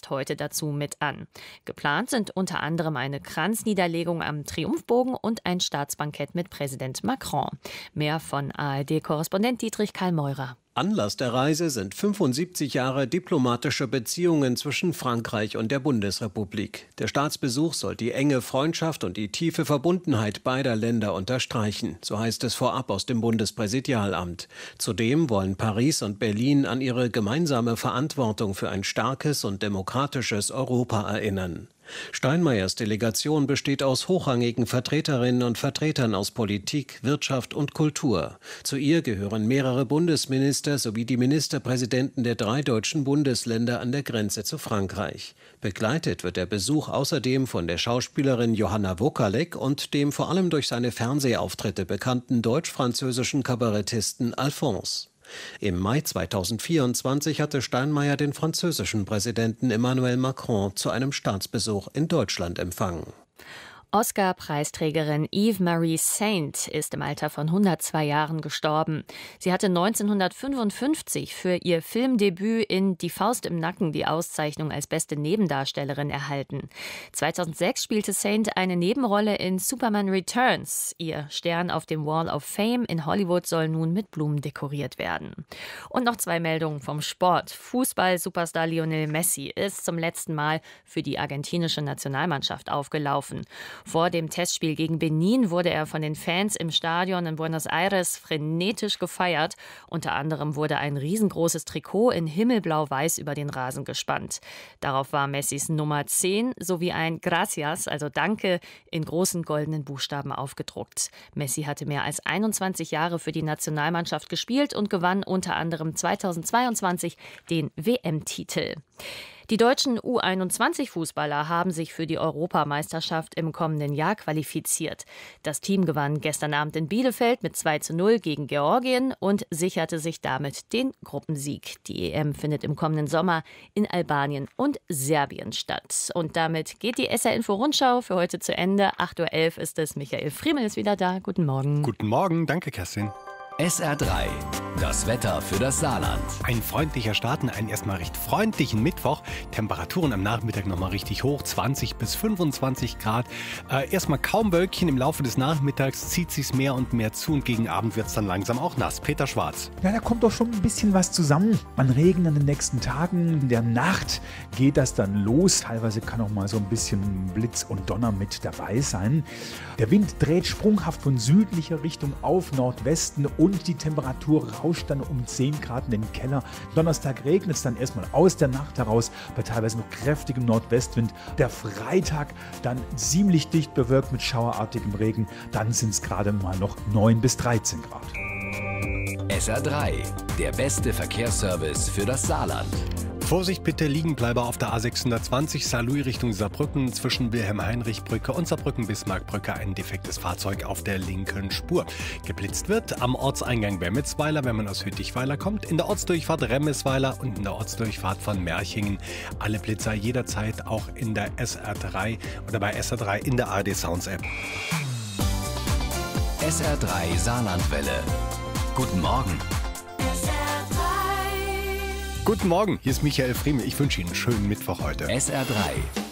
reist heute dazu mit an. Geplant sind unter anderem eine Kranzniederlegung am Triumphbogen und ein Staatsbankett mit Präsident Macron. Mehr von ARD-Korrespondent Dietrich Kallmeurer. Anlass der Reise sind 75 Jahre diplomatische Beziehungen zwischen Frankreich und der Bundesrepublik. Der Staatsbesuch soll die enge Freundschaft und die tiefe Verbundenheit beider Länder unterstreichen, so heißt es vorab aus dem Bundespräsidialamt. Zudem wollen Paris und Berlin an ihre gemeinsame Verantwortung für ein starkes und demokratisches Europa erinnern. Steinmeiers Delegation besteht aus hochrangigen Vertreterinnen und Vertretern aus Politik, Wirtschaft und Kultur. Zu ihr gehören mehrere Bundesminister sowie die Ministerpräsidenten der 3 deutschen Bundesländer an der Grenze zu Frankreich. Begleitet wird der Besuch außerdem von der Schauspielerin Johanna Wokalek und dem vor allem durch seine Fernsehauftritte bekannten deutsch-französischen Kabarettisten Alphonse. Im Mai 2024 hatte Steinmeier den französischen Präsidenten Emmanuel Macron zu einem Staatsbesuch in Deutschland empfangen. Oscar-Preisträgerin Eve Marie Saint ist im Alter von 102 Jahren gestorben. Sie hatte 1955 für ihr Filmdebüt in Die Faust im Nacken die Auszeichnung als beste Nebendarstellerin erhalten. 2006 spielte Saint eine Nebenrolle in Superman Returns. Ihr Stern auf dem Wall of Fame in Hollywood soll nun mit Blumen dekoriert werden. Und noch 2 Meldungen vom Sport. Fußball-Superstar Lionel Messi ist zum letzten Mal für die argentinische Nationalmannschaft aufgelaufen. Vor dem Testspiel gegen Benin wurde er von den Fans im Stadion in Buenos Aires frenetisch gefeiert. Unter anderem wurde ein riesengroßes Trikot in himmelblau-weiß über den Rasen gespannt. Darauf war Messis Nummer 10 sowie ein Gracias, also Danke, in großen goldenen Buchstaben aufgedruckt. Messi hatte mehr als 21 Jahre für die Nationalmannschaft gespielt und gewann unter anderem 2022 den WM-Titel. Die deutschen U21-Fußballer haben sich für die Europameisterschaft im kommenden Jahr qualifiziert. Das Team gewann gestern Abend in Bielefeld mit 2:0 gegen Georgien und sicherte sich damit den Gruppensieg. Die EM findet im kommenden Sommer in Albanien und Serbien statt. Und damit geht die SR-Info-Rundschau für heute zu Ende. 8:11 Uhr ist es. Michael Friemel ist wieder da. Guten Morgen. Guten Morgen. Danke, Kerstin. SR3, das Wetter für das Saarland. Ein freundlicher Start und einen erstmal recht freundlichen Mittwoch. Temperaturen am Nachmittag nochmal richtig hoch, 20 bis 25 Grad. Erstmal kaum Wölkchen, im Laufe des Nachmittags zieht sich's mehr und mehr zu und gegen Abend wird es dann langsam auch nass. Peter Schwarz. Ja, da kommt doch schon ein bisschen was zusammen. Man regnet in den nächsten Tagen, in der Nacht geht das dann los. Teilweise kann auch mal so ein bisschen Blitz und Donner mit dabei sein. Der Wind dreht sprunghaft von südlicher Richtung auf Nordwesten und die Temperatur rauscht dann um 10 Grad in den Keller. Donnerstag regnet es dann erstmal aus der Nacht heraus bei teilweise noch kräftigem Nordwestwind. Der Freitag dann ziemlich dicht bewölkt mit schauerartigem Regen. Dann sind es gerade mal noch 9 bis 13 Grad. SR3, der beste Verkehrsservice für das Saarland. Vorsicht bitte, Liegenbleiber auf der A620 Saarlouis Richtung Saarbrücken zwischen Wilhelm-Heinrich-Brücke und Saarbrücken-Bismarck-Brücke ein defektes Fahrzeug auf der linken Spur. Geblitzt wird am Ortseingang Wemmelsweiler, wenn man aus Hüttichweiler kommt, in der Ortsdurchfahrt Remmelsweiler und in der Ortsdurchfahrt von Merchingen. Alle Blitzer jederzeit auch in der SR3 oder bei SR3 in der ARD Sounds App. SR3 Saarlandwelle. Guten Morgen. Guten Morgen, hier ist Michael Friemel. Ich wünsche Ihnen einen schönen Mittwoch heute. SR3